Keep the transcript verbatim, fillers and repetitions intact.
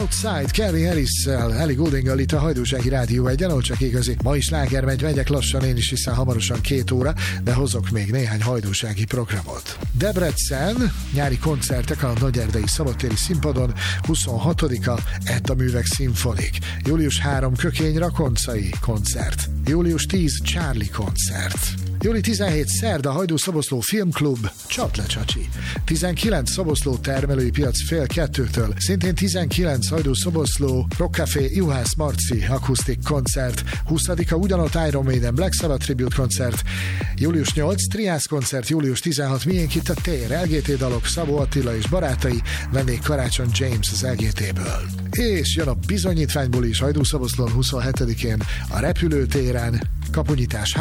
Outside, Calvin Harris-szel, Ellie Gouldinggal itt a Hajdúsági Rádió egyen, ahol csak igazi mai sláger megy, megyek lassan én is, hiszen hamarosan két óra, de hozok még néhány hajdúsági programot. Debrecen, nyári koncertek a Nagyerdei Szabadtéri Színpadon, huszonhatodika Etta Művek Szimfonik. július harmadika Kökény Rakoncai koncert. július tízedike Charlie koncert. július tizenhetedike szerda Hajdú Szoboszló Filmklub, Csatle Csacsi. tizenkilencedike Szoboszló Termelői Piac fél kettőtől, szintén tizenkilencedike Hajdú Szoboszló Rock Café Juhász Marci akusztik koncert. huszadika ugyanott Iron Maiden Black Sabbath Tribute koncert. július nyolcadika Triász koncert. július tizenhatodika Miénk itt a tér, el gé té dalok, Szabó Attila és barátai, vendég Karácsony James az el gé té-ből. És jön a bizonyítványbuli is Hajdú Szoboszlón huszonhetedikén a repülőtéren, kapunyitás